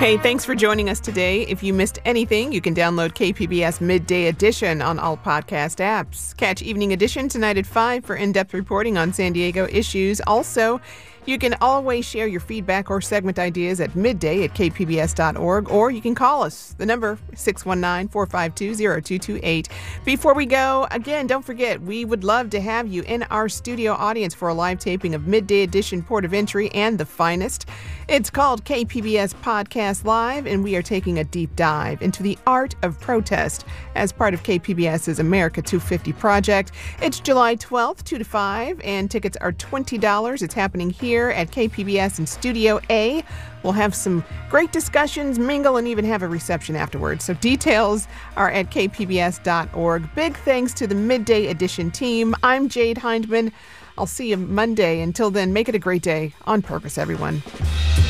Hey, thanks for joining us today. If you missed anything, you can download KPBS Midday Edition on all podcast apps. Catch Evening Edition tonight at 5 for in-depth reporting on San Diego issues. Also, you can always share your feedback or segment ideas at midday@kpbs.org, or you can call us. The number, 619-452-0228. Before we go, again, don't forget, we would love to have you in our studio audience for a live taping of Midday Edition Port of Entry and The Finest. It's called KPBS Podcast Live, and we are taking a deep dive into the art of protest as part of KPBS's America 250 project. It's July 12th, 2 to 5, and tickets are $20. It's happening here at KPBS in Studio A. We'll have some great discussions, mingle, and even have a reception afterwards. So details are at kpbs.org. Big thanks to the Midday Edition team. I'm Jade Hindman. I'll see you Monday. Until then, make it a great day on purpose, everyone.